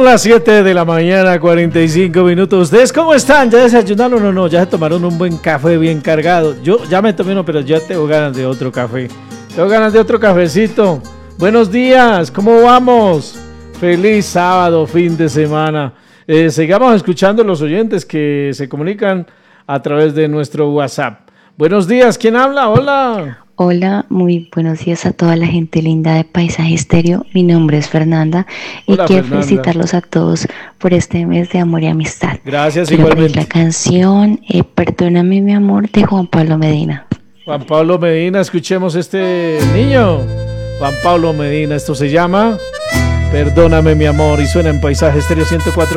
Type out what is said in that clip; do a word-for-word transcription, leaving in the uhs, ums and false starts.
Son las siete de la mañana, cuarenta y cinco minutos. ¿Ustedes cómo están? ¿Ya desayunaron o no? ¿Ya se tomaron un buen café bien cargado? Yo ya me tomé uno, pero ya tengo ganas de otro café. Tengo ganas de otro cafecito. Buenos días, ¿cómo vamos? Feliz sábado, fin de semana. Eh, sigamos escuchando los oyentes que se comunican a través de nuestro WhatsApp. Buenos días, ¿quién habla? Hola. Hola, muy buenos días a toda la gente linda de Paisaje Estéreo. Mi nombre es Fernanda y Hola, quiero Fernanda. felicitarlos a todos por este mes de amor y amistad. Gracias, Quiero pedir igualmente. la canción eh, Perdóname mi amor de Juan Pablo Medina. Juan Pablo Medina, escuchemos este niño. Juan Pablo Medina, esto se llama Perdóname mi amor y suena en Paisaje Estéreo ciento cuatro.